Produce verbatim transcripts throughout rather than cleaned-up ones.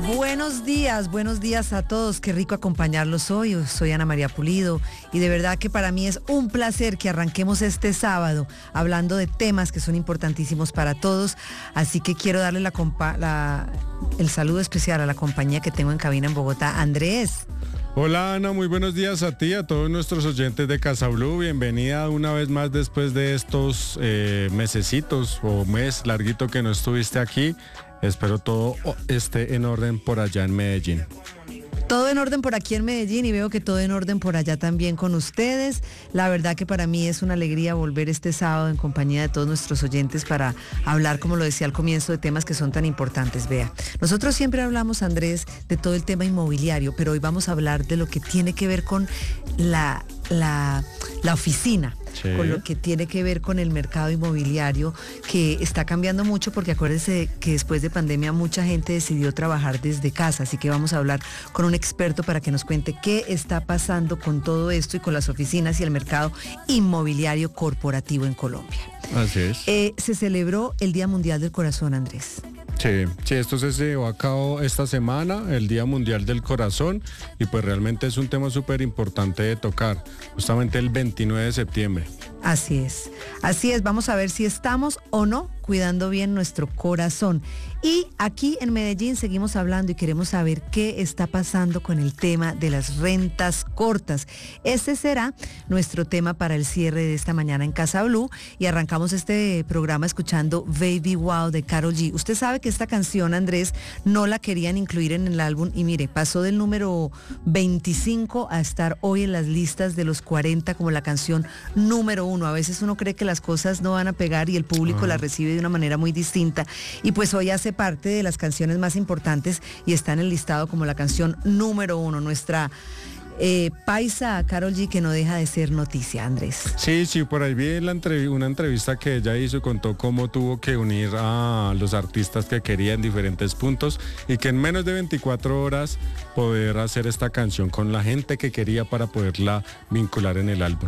Buenos días, buenos días a todos. Qué rico acompañarlos hoy. Yo soy Ana María Pulido y de verdad que para mí es un placer que arranquemos este sábado hablando de temas que son importantísimos para todos. Así que quiero darle la, compa la el saludo especial a la compañía que tengo en cabina en Bogotá, Andrés. Hola Ana, muy buenos días a ti, a todos nuestros oyentes de Casa Blue. Bienvenida una vez más después de estos eh, mesecitos o mes larguito que no estuviste aquí. Espero todo esté en orden por allá en Medellín. Todo en orden por aquí en Medellín y veo que todo en orden por allá también con ustedes. La verdad que para mí es una alegría volver este sábado en compañía de todos nuestros oyentes para hablar, como lo decía al comienzo, de temas que son tan importantes. Vea, nosotros siempre hablamos, Andrés, de todo el tema inmobiliario, pero hoy vamos a hablar de lo que tiene que ver con la, la, la oficina. Sí. Con lo que tiene que ver con el mercado inmobiliario, que está cambiando mucho, porque acuérdense que después de pandemia mucha gente decidió trabajar desde casa, así que vamos a hablar con un experto para que nos cuente qué está pasando con todo esto y con las oficinas y el mercado inmobiliario corporativo en Colombia. Así es. Eh, se celebró el Día Mundial del Corazón, Andrés. Sí, sí, esto se llevó a cabo esta semana, el Día Mundial del Corazón, y pues realmente es un tema súper importante de tocar, justamente el veintinueve de septiembre. Así es, así es, vamos a ver si estamos o no cuidando bien nuestro corazón. Y aquí en Medellín seguimos hablando y queremos saber qué está pasando con el tema de las rentas cortas. Este será nuestro tema para el cierre de esta mañana en Casa Blue y arrancamos este programa escuchando Baby Wow de Karol G. Usted sabe que esta canción, Andrés, no la querían incluir en el álbum y mire, pasó del número veinticinco a estar hoy en las listas de los cuarenta como la canción número uno. A veces uno cree que las cosas no van a pegar y el público uh-huh. la recibe de una manera muy distinta y pues hoy hace parte de las canciones más importantes y está en el listado como la canción número uno, nuestra eh, paisa Karol G, que no deja de ser noticia, Andrés. Sí, sí, por ahí vi la entrev- una entrevista que ella hizo y contó cómo tuvo que unir a los artistas que quería en diferentes puntos y que en menos de veinticuatro horas poder hacer esta canción con la gente que quería para poderla vincular en el álbum.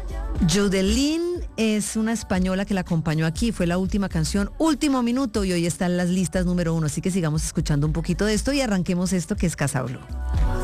Yodelin es una española que la acompañó aquí, fue la última canción, último minuto, y hoy está en las listas número uno, así que sigamos escuchando un poquito de esto y arranquemos esto que es Casa Blue.